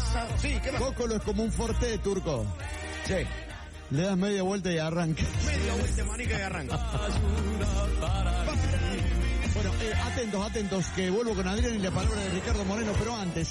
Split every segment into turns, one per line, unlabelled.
pasa? Sí, ¿qué pasa?
Cócolo es como un forte turco.
Sí.
Le das media vuelta y arranca.
Media vuelta manica y arranca.
Bueno, atentos, que vuelvo con Adrián y la palabra de Ricardo Moreno, pero antes.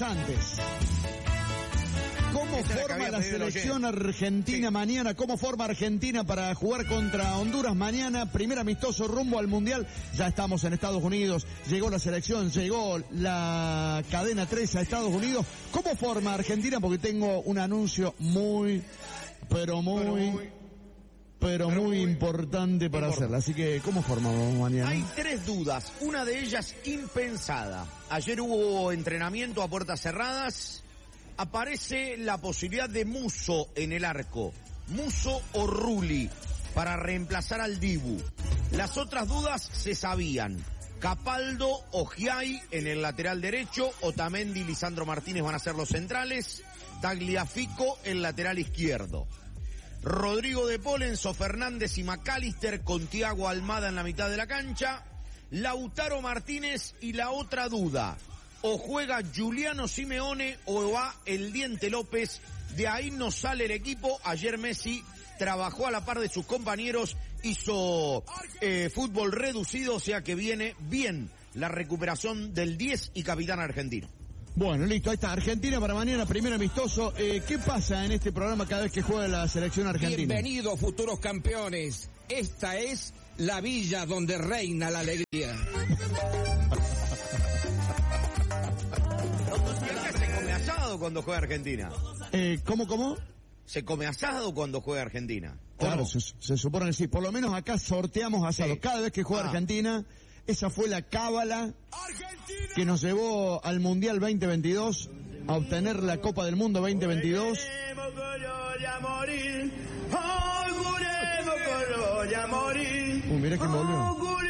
¿Cómo forma la selección argentina mañana? ¿Cómo forma Argentina para jugar contra Honduras mañana? Primer amistoso rumbo al Mundial. Ya estamos en Estados Unidos. Llegó la selección, llegó la cadena 3 a Estados Unidos. ¿Cómo forma Argentina? Porque tengo un anuncio muy importante para hacerla. Así que, ¿cómo formamos mañana?
Hay 3 dudas. Una de ellas impensada. Ayer hubo entrenamiento a puertas cerradas. Aparece la posibilidad de Musso en el arco. Musso o Rulli para reemplazar al Dibu. Las otras dudas se sabían. Capaldo o Giai en el lateral derecho. Otamendi y Lisandro Martínez van a ser los centrales. Tagliafico el lateral izquierdo. Rodrigo de Paul, Enzo Fernández y McAllister con Thiago Almada en la mitad de la cancha. Lautaro Martínez y la otra duda. O juega Giuliano Simeone o va el Diente López. De ahí no sale el equipo. Ayer Messi trabajó a la par de sus compañeros, hizo fútbol reducido, o sea que viene bien la recuperación del 10 y capitán argentino.
Bueno, listo, ahí está. Argentina para mañana, primer amistoso. ¿Qué pasa en este programa cada vez que juega la selección argentina?
Bienvenidos, futuros campeones. Esta es la villa donde reina la alegría.
Se come asado cuando juega Argentina.
¿Cómo?
Se come asado cuando juega Argentina.
Claro,
¿No?
se supone que sí. Por lo menos acá sorteamos asado. Sí. Cada vez que juega Argentina, esa fue la cábala que nos llevó al Mundial 2022, a obtener la Copa del Mundo 2022. Mirá que volvió.